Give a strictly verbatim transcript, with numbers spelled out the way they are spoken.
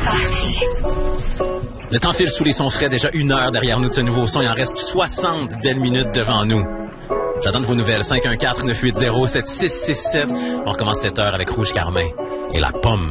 Le temps file sous les sons frais, déjà une heure derrière nous de ce nouveau son. Il en reste soixante belles minutes devant nous. J'attends de vos nouvelles. cinq un quatre neuf huit zéro sept six six sept. On recommence cette heure avec Rouge Carmin et la pomme.